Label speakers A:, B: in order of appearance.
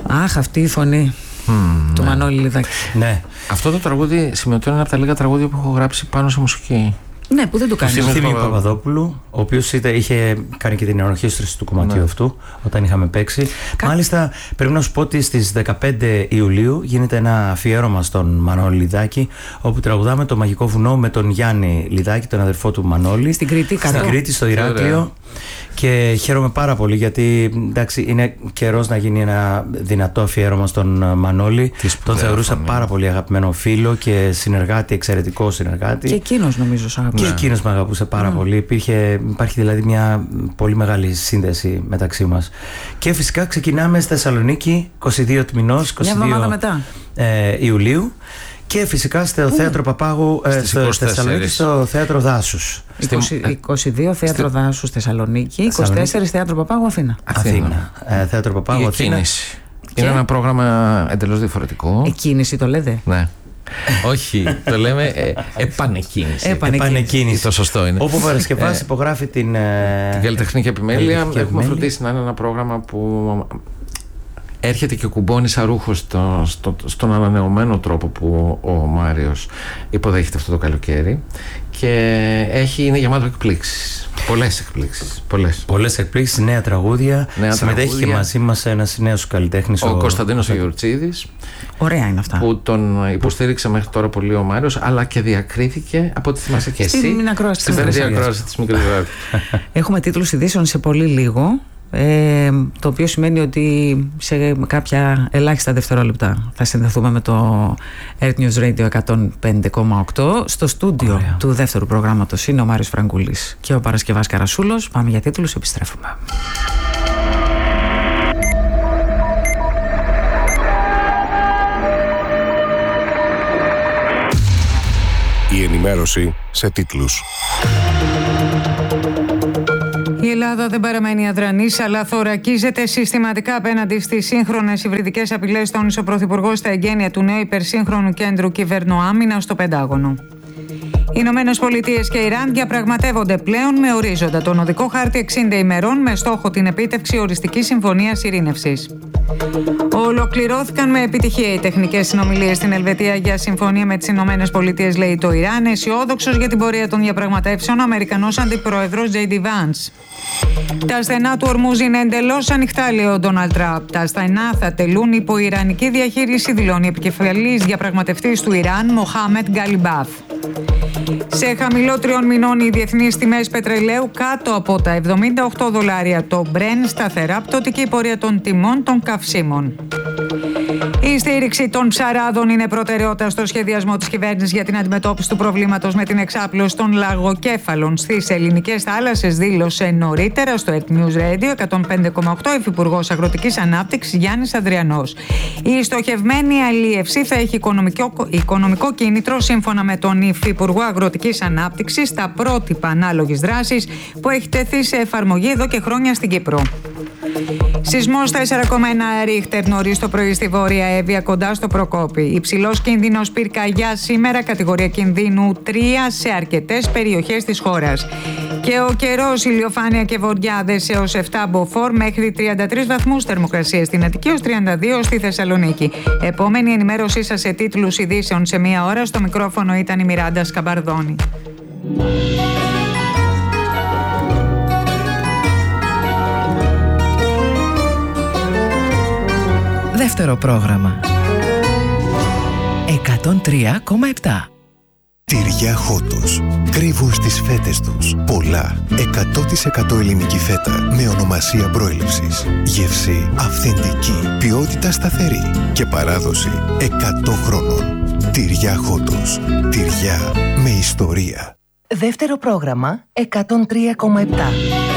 A: Αχ, αυτή η φωνή του Μανώλη Λιδάκη.
B: Ναι.
C: Αυτό το τραγούδι σημειωτό είναι από τα λίγα τραγούδια που έχω γράψει πάνω σε μουσική.
A: Ναι, που δεν το κάνει.
B: Ο Θήμη Παπαδόπουλου, ο οποίος είχε κάνει και την ενορχήστρωση του κομματιού αυτού όταν είχαμε παίξει. Μάλιστα, πρέπει να σου πω ότι στις 15 Ιουλίου γίνεται ένα αφιέρωμα στον Μανώλη Λιδάκη, όπου τραγουδάμε το Μαγικό Βουνό με τον Γιάννη Λιδάκη, τον αδερφό του Μανώλη.
A: Στην Κρήτη,
B: στην Κρήτη, στο Ηράκλειο. Και χαίρομαι πάρα πολύ γιατί εντάξει, είναι καιρός να γίνει ένα δυνατό αφιέρωμα στον Μανώλη. Τον θεωρούσα πάρα πολύ αγαπημένο φίλο και συνεργάτη, εξαιρετικό συνεργάτη.
A: Και εκείνος νομίζω σ' αγαπούσε.
B: Και εκείνος με αγαπούσε πάρα πολύ. Υπάρχει δηλαδή μια πολύ μεγάλη σύνδεση μεταξύ μας. Και φυσικά ξεκινάμε στη Θεσσαλονίκη 22 του μηνός, 22 Ιουλίου. Και φυσικά στο Θέατρο Παπάγου στο Θεσσαλονίκη, στο Θέατρο Δάσους.
A: 22 Θέατρο Δάσους Θεσσαλονίκη, 24 Θέατρο Παπάγου Αθήνα.
B: Θέατρο Παπάγου Αθήνα.
C: Είναι ένα πρόγραμμα εντελώς διαφορετικό.
A: Εκκίνηση το λέτε?
C: Ναι. Όχι, το λέμε επανεκκίνηση.
B: Επανεκκίνηση.
C: Το σωστό είναι.
B: Όπου ο Παρασκευάς υπογράφει την
C: καλλιτεχνική επιμέλεια. Έχουμε φροντίσει να είναι ένα πρόγραμμα που έρχεται και κουμπώνει σαν ρούχο στον ανανεωμένο τρόπο που ο Μάριος υποδέχεται αυτό το καλοκαίρι. Και είναι γεμάτο εκπλήξεις. Πολλές εκπλήξεις, νέα τραγούδια. Συμμετέχει και μαζί μας ένας νέος καλλιτέχνης, ο Κωνσταντίνος Αγιορτσίδης.
A: Ωραία είναι αυτά.
C: Που τον υποστήριξε μέχρι τώρα πολύ ο Μάριος, αλλά και διακρίθηκε από ό,τι θυμάσαι και εσύ. Στην παιδεία ακρόαση της Μικρής Βάρκης.
A: Έχουμε τίτλους ειδήσεων σε πολύ λίγο. Το οποίο σημαίνει ότι σε κάποια ελάχιστα δευτερόλεπτα θα συνδεθούμε με το Earth News Radio 105,8. Στο στούντιο του δεύτερου προγράμματος είναι ο Μάριος Φραγκούλης και ο Παρασκευάς Καρασούλος. Πάμε για τίτλους, επιστρέφουμε.
D: Η ενημέρωση σε τίτλους.
E: Η Ελλάδα δεν παραμένει αδρανής, αλλά θωρακίζεται συστηματικά απέναντι στις σύγχρονες υβριδικές απειλές, τόνισε ο Πρωθυπουργός στα εγγένεια του νέου υπερσύγχρονου κέντρου κυβερνοάμυνας στο Πεντάγωνο. Οι Ηνωμένες Πολιτείες και Ιράν διαπραγματεύονται πλέον με ορίζοντα τον οδικό χάρτη 60 ημερών με στόχο την επίτευξη οριστικής συμφωνίας ειρήνευσης. Ολοκληρώθηκαν με επιτυχία οι τεχνικές συνομιλίες στην Ελβετία για συμφωνία με τις Ηνωμένες Πολιτείες, λέει το Ιράν, αισιόδοξος για την πορεία των διαπραγματεύσεων ο Αμερικανός Αντιπρόεδρος J.D. Vance. Τα στενά του Ορμούζ είναι εντελώς ανοιχτά, λέει ο Ντόναλντ Τραμπ. Τα στενά θα τελούν υπό ιρανική διαχείριση, δηλώνει επικεφαλής διαπραγματευτής του Ιράν, Μοχάμετ Γκαλιμπάφ. Σε χαμηλό 3 μηνών οι διεθνείς τιμές πετρελαίου κάτω από τα $78 το Brent, σταθερά πτωτική πορεία των τιμών των καυσίμων. Η στήριξη των ψαράδων είναι προτεραιότητα στο σχεδιασμό της κυβέρνησης για την αντιμετώπιση του προβλήματος με την εξάπλωση των λαγοκέφαλων στις ελληνικές θάλασσες, δήλωσε νωρίτερα στο Earth News Radio 105,8 Υφυπουργός Αγροτικής Ανάπτυξης Γιάννης Ανδριανός. Η στοχευμένη αλίευση θα έχει οικονομικό κίνητρο, σύμφωνα με τον Υφυπουργό Αγροτικής Ανάπτυξης, στα πρότυπα ανάλογης δράσης που έχει τεθεί σε εφαρμογή εδώ και χρόνια στην Κύπρο. Σεισμός 4,1 Ρίχτερ νωρίς το πρωί στη Βόρεια Εύβοια κοντά στο Προκόπη. Υψηλός κίνδυνος πυρκαγιά σήμερα, κατηγορία κινδύνου 3 σε αρκετές περιοχές της χώρας. Και ο καιρός, ηλιοφάνεια και βοριάδες έως 7 μποφόρ, μέχρι 33 βαθμούς θερμοκρασία στην Αττική, ως 32 στη Θεσσαλονίκη. Επόμενη ενημέρωσή σας σε τίτλους ειδήσεων σε μία ώρα. Στο μικρόφωνο ήταν η Μιράντα Σκαμπαρδόνη.
F: Δεύτερο πρόγραμμα 103,7.
D: Τυριά Χότος. Κρύβουν στις φέτες τους πολλά 100% ελληνική φέτα με ονομασία προέλευσης. Γεύση αυθεντική, ποιότητα σταθερή και παράδοση 100 χρόνων. Τυριά Χότος. Τυριά με ιστορία.
F: Δεύτερο πρόγραμμα 103,7.